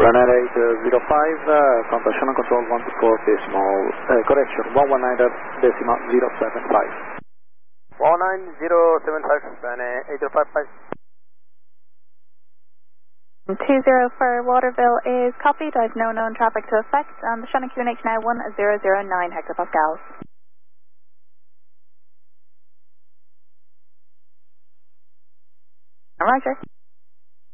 contact channel control 124 decimal, correction, 119.075. 19075, runway 8055. 20 for Waterville is copied. I have no known traffic to affect, and the Shannon QNH now 1009 hectopascals. Roger.